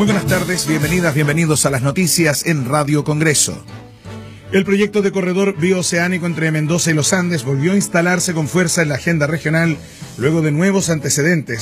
Muy buenas tardes, bienvenidas, bienvenidos a las noticias en Radio Congreso. El proyecto de corredor bioceánico entre Mendoza y los Andes volvió a instalarse con fuerza en la agenda regional luego de nuevos antecedentes